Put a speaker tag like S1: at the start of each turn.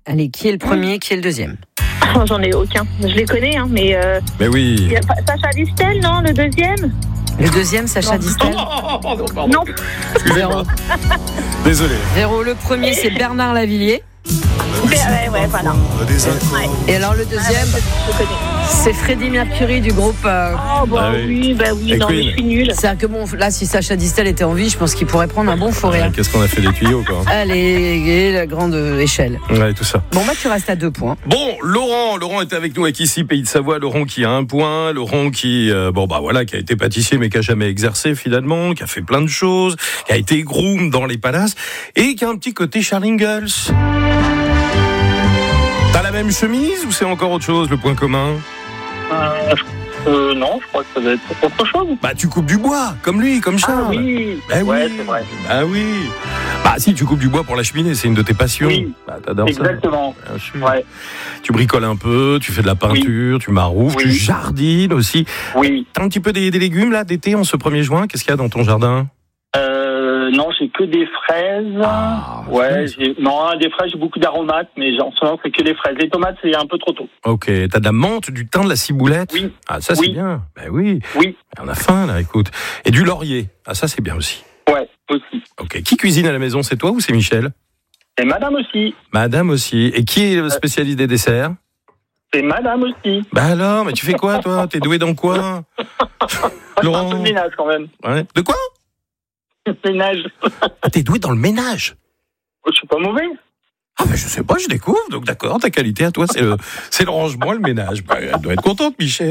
S1: Allez, qui est le premier, qui est le deuxième?
S2: Oh, j'en ai aucun. Je les connais, hein, mais.
S3: Mais oui.
S2: Il y a Sacha Distel, non, le deuxième?
S1: Le deuxième, Sacha Distel.
S2: Non.
S1: Zéro.
S3: Désolé.
S1: Zéro. Le premier, c'est Bernard Lavillier.
S2: Ouais, voilà. Ouais.
S1: Et alors le deuxième,
S2: Je connais.
S1: c'est Freddie Mercury du groupe.
S2: Oh, bah oui,
S3: Et
S2: non, mais
S3: Queen.
S2: je suis nulle.
S1: C'est-à-dire que bon, là, si Sacha Distel était en vie, je pense qu'il pourrait prendre un bon fou rire.
S3: Qu'est-ce qu'on a fait des tuyaux, quoi.
S1: Allez, et la grande échelle.
S3: Ouais, tout ça.
S1: Bon, bah, tu restes à 2 points.
S3: Bon, Laurent est avec nous avec ici Pays de Savoie. Laurent qui a 1 point, Laurent qui qui a été pâtissier mais qui a jamais exercé finalement, qui a fait plein de choses, qui a été groom dans les palaces et qui a un petit côté Charles Ingalls. T'as la même chemise ou c'est encore autre chose le point commun?
S4: Non, je crois que ça doit être autre chose.
S3: Bah tu coupes du bois comme lui, comme Charles.
S4: Ah oui.
S3: Bah
S4: Ouais,
S3: oui.
S4: c'est vrai.
S3: Bah oui. Bah si tu coupes du bois pour la cheminée, c'est une de tes passions.
S4: Oui.
S3: Bah t'adores ça.
S4: Exactement.
S3: Bien sûr.
S4: Ouais.
S3: Tu bricoles un peu, tu fais de la peinture, tu maroufles,
S4: Oui.
S3: tu jardines aussi.
S4: Oui.
S3: T'as un petit peu des légumes là d'été en ce 1er juin. Qu'est-ce qu'il y a dans ton jardin?
S4: Non, j'ai que des fraises.
S3: Ah,
S4: Ouais, des fraises, j'ai beaucoup d'aromates, mais en ce moment, c'est que des fraises. Les tomates, c'est un peu trop tôt.
S3: Ok, t'as de la menthe, du thym, de la ciboulette.
S4: Oui.
S3: Ah ça c'est
S4: Oui.
S3: bien. Ben oui.
S4: Oui.
S3: On a faim là, écoute. Et du laurier. Ah ça c'est bien aussi.
S4: Ouais, aussi.
S3: Ok. Qui cuisine à la maison? C'est toi ou c'est Michel?
S4: Et madame aussi.
S3: Madame aussi. Et qui est le spécialiste des desserts?
S4: C'est madame aussi.
S3: Bah alors, mais tu fais quoi toi? T'es doué dans quoi?
S4: Laurent. Un peu de ménage quand même.
S3: Ouais. De quoi?
S4: Ménage.
S3: Ah, t'es doué dans le ménage.
S4: Je suis pas mauvais.
S3: Ah ben je sais pas, je découvre. Donc d'accord, ta qualité à toi c'est le rangement, le ménage. Bah, elle doit être contente, Michel.